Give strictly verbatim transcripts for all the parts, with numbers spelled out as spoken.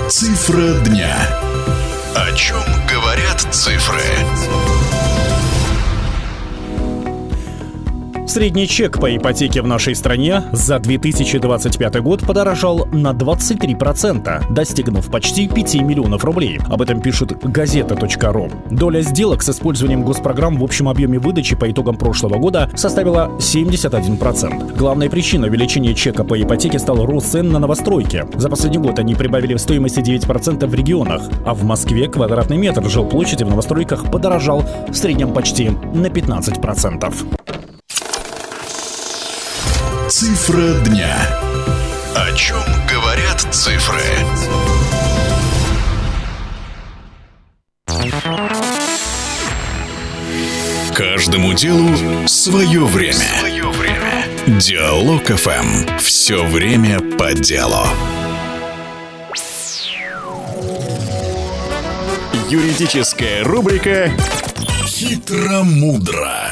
Цифра дня. О чем говорят цифры? Средний чек по ипотеке в нашей стране за две тысячи двадцать пятый год подорожал на двадцать три процента, достигнув почти пяти миллионов рублей. Об этом пишет газета точка ру. Доля сделок с использованием госпрограмм в общем объеме выдачи по итогам прошлого года составила семьдесят один процент. Главной причиной увеличения чека по ипотеке стал рост цен на новостройки. За последний год они прибавили в стоимости девять процентов в регионах, а в Москве квадратный метр жилплощади в новостройках подорожал в среднем почти на пятнадцать процентов. Цифра дня. О чем говорят цифры? Каждому делу свое время. Свое время. Диалог эф эм. Все время по делу. Юридическая рубрика «Хитро-мудро».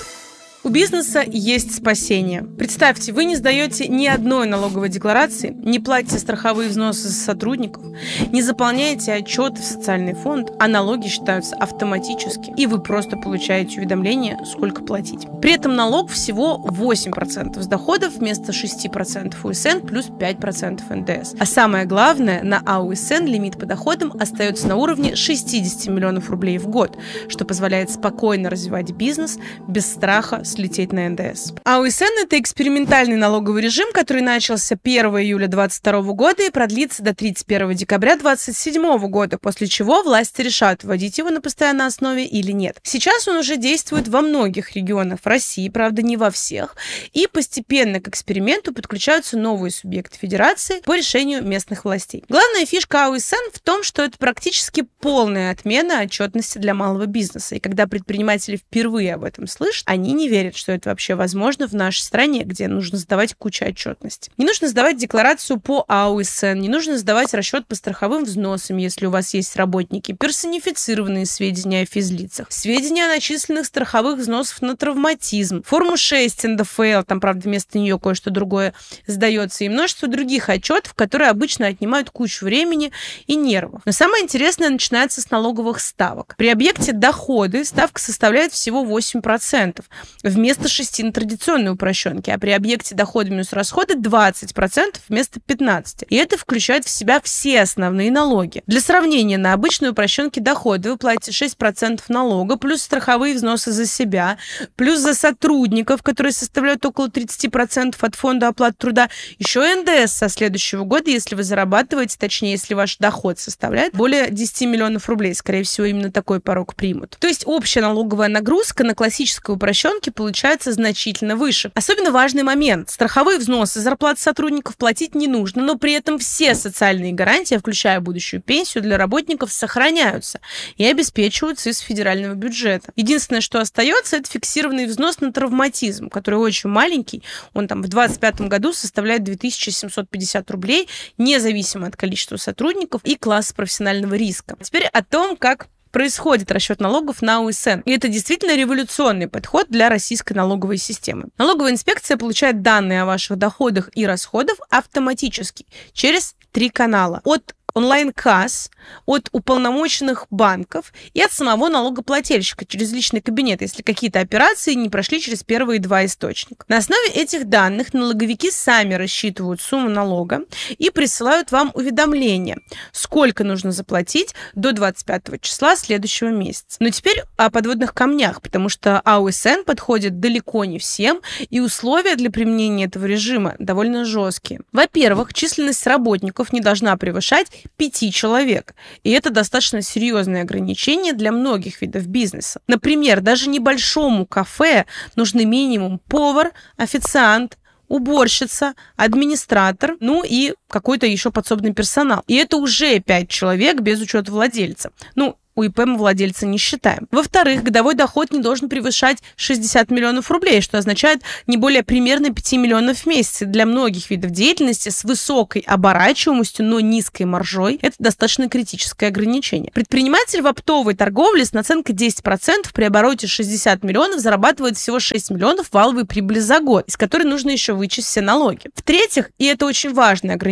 У бизнеса есть спасение. Представьте, вы не сдаете ни одной налоговой декларации, не платите страховые взносы за сотрудников, не заполняете отчеты в социальный фонд, а налоги считаются автоматически, и вы просто получаете уведомление, сколько платить. При этом налог всего восемь процентов с доходов вместо шесть процентов у эс эн плюс пять процентов эн дэ эс. А самое главное, на а у эс эн лимит по доходам остается на уровне шестьдесят миллионов рублей в год, что позволяет спокойно развивать бизнес без страха слететь на эн дэ эс. а у эс эн – это экспериментальный налоговый режим, который начался первого июля две тысячи двадцать второго года и продлится до тридцать первого декабря две тысячи двадцать седьмого года, после чего власти решат, вводить его на постоянной основе или нет. Сейчас он уже действует во многих регионах России, правда, не во всех, и постепенно к эксперименту подключаются новые субъекты федерации по решению местных властей. Главная фишка а у эс эн в том, что это практически полная отмена отчетности для малого бизнеса, и когда предприниматели впервые об этом слышат, они не верят, что это вообще возможно в нашей стране, где нужно сдавать кучу отчетности. Не нужно сдавать декларацию по а у эс эн, не нужно сдавать расчет по страховым взносам, если у вас есть работники, персонифицированные сведения о физлицах, сведения о начисленных страховых взносов на травматизм, форму шесть эн дэ эф эл, там, правда, вместо нее кое-что другое сдается, и множество других отчетов, которые обычно отнимают кучу времени и нервов. Но самое интересное начинается с налоговых ставок. При объекте доходы ставка составляет всего восемь процентов, вместо шести на традиционной упрощенке, а при объекте доходы минус расходы двадцать процентов вместо пятнадцати процентов. И это включает в себя все основные налоги. Для сравнения, на обычной упрощенке доходы вы платите шесть процентов налога, плюс страховые взносы за себя, плюс за сотрудников, которые составляют около тридцать процентов от фонда оплаты труда, еще эн дэ эс со следующего года, если вы зарабатываете, точнее, если ваш доход составляет более десяти миллионов рублей. Скорее всего, именно такой порог примут. То есть общая налоговая нагрузка на классической упрощенке получается значительно выше. Особенно важный момент. Страховые взносы, зарплаты сотрудников платить не нужно, но при этом все социальные гарантии, включая будущую пенсию для работников, сохраняются и обеспечиваются из федерального бюджета. Единственное, что остается, это фиксированный взнос на травматизм, который очень маленький. Он там в двадцать пятом году составляет две тысячи семьсот пятьдесят рублей, независимо от количества сотрудников и класса профессионального риска. Теперь о том, как происходит расчет налогов на а у эс эн. И это действительно революционный подход для российской налоговой системы. Налоговая инспекция получает данные о ваших доходах и расходах автоматически через три канала. От онлайн-касс, от уполномоченных банков и от самого налогоплательщика через личный кабинет, если какие-то операции не прошли через первые два источника. На основе этих данных налоговики сами рассчитывают сумму налога и присылают вам уведомление, сколько нужно заплатить до двадцать пятого числа следующего месяца. Но теперь о подводных камнях, потому что а у эс эн подходит далеко не всем, и условия для применения этого режима довольно жесткие. Во-первых, численность работников не должна превышать пяти человек. И это достаточно серьезное ограничение для многих видов бизнеса. Например, даже небольшому кафе нужны минимум повар, официант, уборщица, администратор, ну и какой-то еще подсобный персонал. И это уже пять человек без учета владельца. Ну, у и пэ мы владельца не считаем. Во-вторых, годовой доход не должен превышать шестьдесят миллионов рублей, что означает не более примерно пяти миллионов в месяц. Для многих видов деятельности с высокой оборачиваемостью, но низкой маржой это достаточно критическое ограничение. Предприниматель в оптовой торговле с наценкой десять процентов при обороте шестьдесят миллионов зарабатывает всего шесть миллионов валовой прибыли за год, из которой нужно еще вычесть все налоги. В-третьих, и это очень важное ограничение,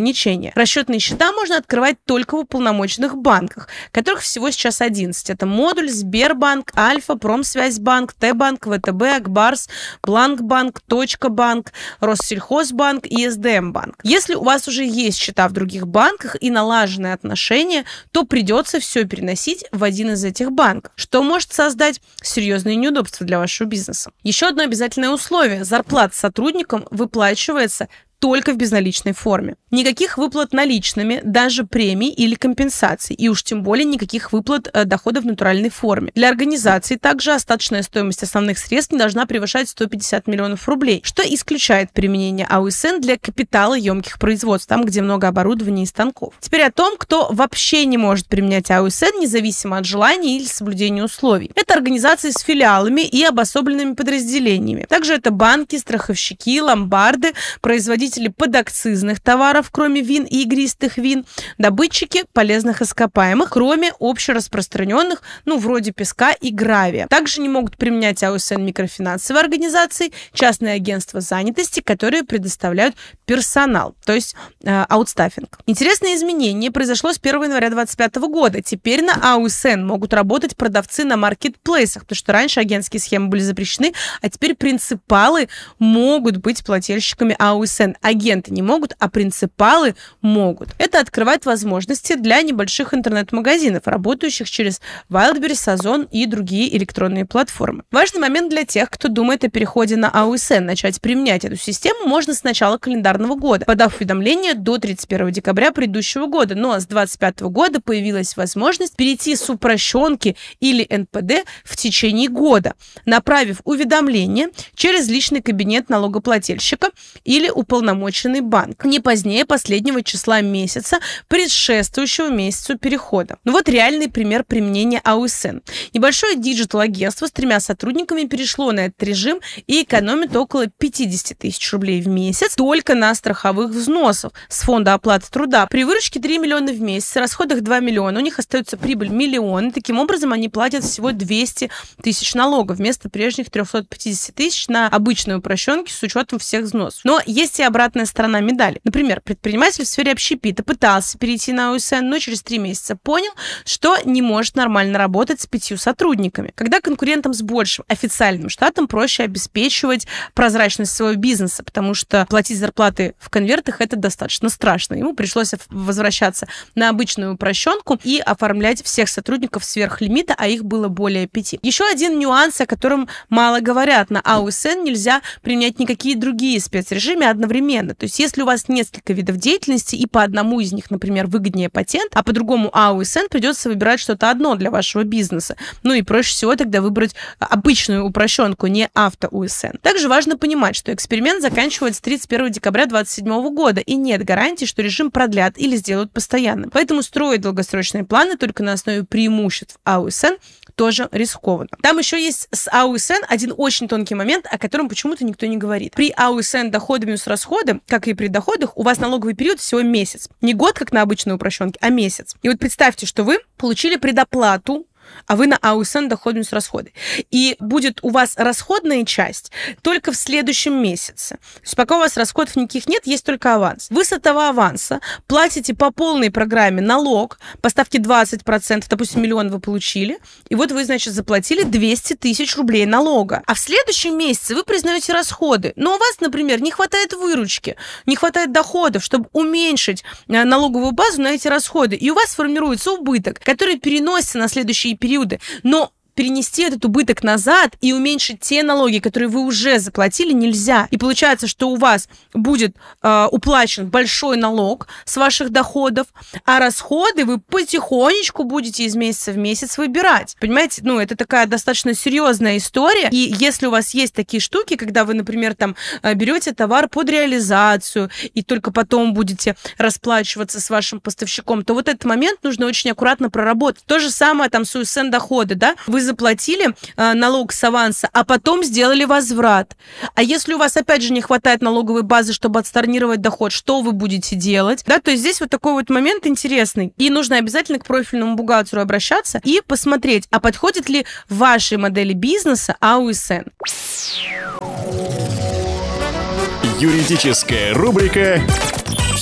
ограничения. Расчетные счета можно открывать только в уполномоченных банках, которых всего сейчас одиннадцать. Это Модуль, Сбербанк, Альфа, Промсвязьбанк, Т-банк, ВТБ, Акбарс, Бланкбанк, Точка банк, Россельхозбанк и СДМ-банк. Если у вас уже есть счета в других банках и налаженные отношения, то придется все переносить в один из этих банков, что может создать серьезные неудобства для вашего бизнеса. Еще одно обязательное условие – зарплата сотрудникам выплачивается только в безналичной форме. Никаких выплат наличными, даже премий или компенсаций, и уж тем более никаких выплат э, дохода в натуральной форме. Для организации также остаточная стоимость основных средств не должна превышать сто пятьдесят миллионов рублей, что исключает применение АОСН для капиталоемких производств, там, где много оборудования и станков. Теперь о том, кто вообще не может применять АОСН, независимо от желания или соблюдения условий. Это организации с филиалами и обособленными подразделениями. Также это банки, страховщики, ломбарды, производители подакцизных товаров, кроме вин и игристых вин, добытчики полезных ископаемых, кроме общераспространенных, ну, вроде песка и гравия. Также не могут применять АОСН микрофинансовые организации, частные агентства занятости, которые предоставляют персонал, то есть э, аутстаффинг. Интересное изменение произошло с первого января две тысячи двадцать пятого года. Теперь на АОСН могут работать продавцы на маркетплейсах, потому что раньше агентские схемы были запрещены, а теперь принципалы могут быть плательщиками АОСН. Агенты не могут, а принципалы могут. Это открывает возможности для небольших интернет-магазинов, работающих через Wildberries, Озон и другие электронные платформы. Важный момент для тех, кто думает о переходе на АОСН. Начать применять эту систему можно с начала календарного года, подав уведомление до тридцать первого декабря предыдущего года. Но с две тысячи двадцать пятого года появилась возможность перейти с упрощенки или эн пэ дэ в течение года, направив уведомление через личный кабинет налогоплательщика или уполномоченного уполномоченный банк не позднее последнего числа месяца, предшествующего месяцу перехода. Ну вот реальный пример применения АОСН. Небольшое диджитал-агентство с тремя сотрудниками перешло на этот режим и экономит около пятьдесят тысяч рублей в месяц только на страховых взносов с фонда оплаты труда. При выручке три миллиона в месяц, расходах два миллиона, у них остается прибыль миллион. Таким образом, они платят всего двести тысяч налогов вместо прежних триста пятьдесят тысяч на обычной упрощенке с учетом всех взносов. Но есть и обратная сторона медали. Например, предприниматель в сфере общепита пытался перейти на АОСН, но через три месяца понял, что не может нормально работать с пятью сотрудниками. Когда конкурентам с большим официальным штатом проще обеспечивать прозрачность своего бизнеса, потому что платить зарплаты в конвертах — это достаточно страшно. Ему пришлось возвращаться на обычную упрощенку и оформлять всех сотрудников сверх лимита, а их было более пяти. Еще один нюанс, о котором мало говорят. На АОСН нельзя применять никакие другие спецрежимы одновременно. То есть, если у вас несколько видов деятельности, и по одному из них, например, выгоднее патент, а по другому АОСН, придется выбирать что-то одно для вашего бизнеса. Ну и проще всего тогда выбрать обычную упрощенку, не авто-УСН. Также важно понимать, что эксперимент заканчивается тридцать первого декабря две тысячи двадцать седьмого года, и нет гарантии, что режим продлят или сделают постоянным. Поэтому строить долгосрочные планы только на основе преимуществ АОСН тоже рискованно. Там еще есть с АОСН один очень тонкий момент, о котором почему-то никто не говорит. При АОСН доходы минус расходы, как и при доходах, у вас налоговый период всего месяц. Не год, как на обычной упрощенке, а месяц. И вот представьте, что вы получили предоплату, а вы на АОСН доход минус расходы. И будет у вас расходная часть только в следующем месяце. То есть пока у вас расходов никаких нет, есть только аванс. Вы с этого аванса платите по полной программе налог по ставке двадцать процентов, допустим, миллион вы получили, и вот вы, значит, заплатили двести тысяч рублей налога. А в следующем месяце вы признаете расходы. Но у вас, например, не хватает выручки, не хватает доходов, чтобы уменьшить налоговую базу на эти расходы. И у вас формируется убыток, который переносится на следующие периоды, но перенести этот убыток назад и уменьшить те налоги, которые вы уже заплатили, нельзя. И получается, что у вас будет э, уплачен большой налог с ваших доходов, а расходы вы потихонечку будете из месяца в месяц выбирать. Понимаете? Ну, это такая достаточно серьезная история. И если у вас есть такие штуки, когда вы, например, там берете товар под реализацию и только потом будете расплачиваться с вашим поставщиком, то вот этот момент нужно очень аккуратно проработать. То же самое там с УСН доходы, да? Вы заплатили э, налог с аванса, а потом сделали возврат. А если у вас, опять же, не хватает налоговой базы, чтобы отсторнировать доход, что вы будете делать? Да, то есть здесь вот такой вот момент интересный. И нужно обязательно к профильному бухгалтеру обращаться и посмотреть, а подходит ли в вашей модели бизнеса АОСН. Юридическая рубрика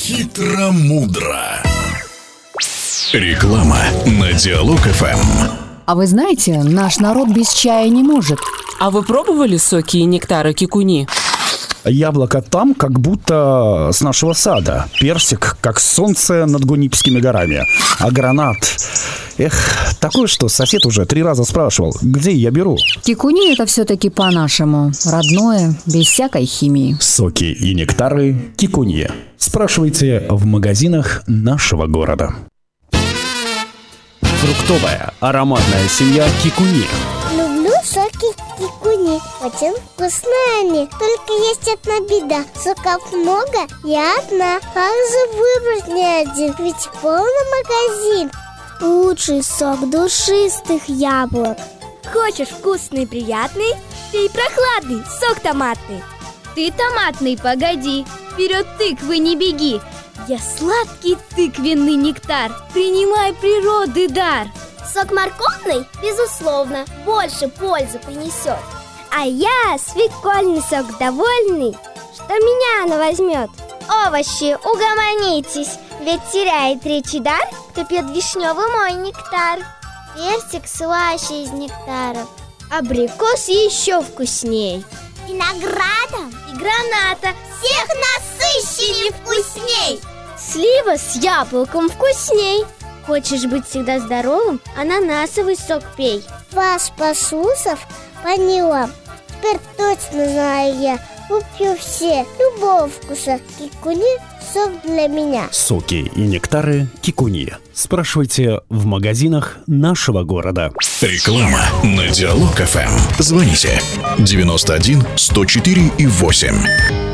Хитро-мудро. Реклама на Диалог-ФМ. А вы знаете, наш народ без чая не может. А вы пробовали соки и нектары кикуни? Яблоко там, как будто с нашего сада. Персик, как солнце над Гунипскими горами. А гранат... Эх, такое, что сосед уже три раза спрашивал, где я беру. Кикуни — это все-таки по-нашему. Родное, без всякой химии. Соки и нектары кикуни. Спрашивайте в магазинах нашего города. Фруктовая ароматная семья кикуни. Люблю соки кикуни, очень вкусные они. Только есть одна беда, соков много, я одна. Как же выбрать не один, ведь полный магазин. Лучший сок душистых яблок. Хочешь вкусный и приятный? Пей прохладный, сок томатный. Ты томатный, погоди, вперед тыквы не беги. Я сладкий тыквенный нектар, принимай природы дар. Сок морковный, безусловно, больше пользы принесет. А я свекольный сок довольный, что меня она возьмет. Овощи, угомонитесь, ведь теряет речи дар, кто пьет вишневый мой нектар. Персик слаще из нектаров, абрикос еще вкусней. Виноградом и граната всех насыщенней вкусней. Слива с яблоком вкусней. Хочешь быть всегда здоровым? Ананасовый сок пей. Вас, послушав, поняла. Теперь точно знаю я. Куплю все, любого вкуса. Кикуни – сок для меня. Соки и нектары кикуни. Спрашивайте в магазинах нашего города. Реклама на Диалог-ФМ. Звоните девяносто один сто четыре и восемь.